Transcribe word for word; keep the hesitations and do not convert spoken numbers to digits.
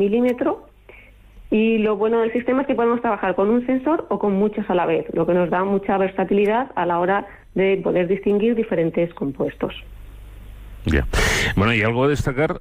milímetro. Y lo bueno del sistema es que podemos trabajar con un sensor o con muchos a la vez, lo que nos da mucha versatilidad a la hora de poder distinguir diferentes compuestos. Ya. Bueno, y algo a destacar